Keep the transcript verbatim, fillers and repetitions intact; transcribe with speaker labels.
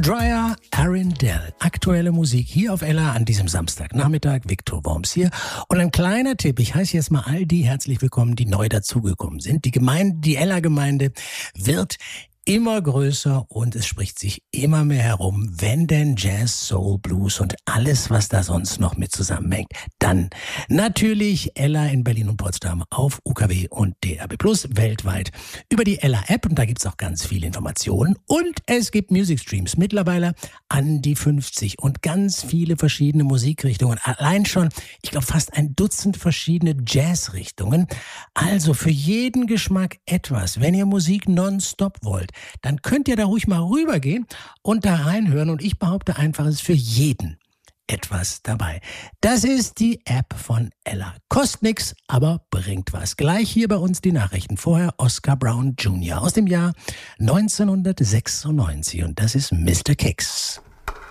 Speaker 1: Dreyer, Arundel. Aktuelle Musik hier auf Ella an diesem Samstagnachmittag. Viktor Worms hier. Und ein kleiner Tipp. Ich heiße jetzt mal all die herzlich willkommen, die neu dazugekommen sind. Die Gemeinde, die Ella-Gemeinde wird immer größer und es spricht sich immer mehr herum, wenn denn Jazz, Soul, Blues und alles, was da sonst noch mit zusammenhängt, dann natürlich Ella in Berlin und Potsdam auf U K W und D A B Plus weltweit über die Ella-App und da gibt's auch ganz viele Informationen und es gibt Music-Streams mittlerweile an die fünfzig und ganz viele verschiedene Musikrichtungen, allein schon, ich glaube fast ein Dutzend verschiedene Jazzrichtungen, also für jeden Geschmack etwas, wenn ihr Musik nonstop wollt, dann könnt ihr da ruhig mal rübergehen und da reinhören. Und ich behaupte einfach, es ist für jeden etwas dabei. Das ist die App von Ella. Kostet nix, aber bringt was. Gleich hier bei uns die Nachrichten. Vorher Oscar Brown Junior aus dem Jahr neunzehnhundertsechsundneunzig. Und das ist Mister Kicks.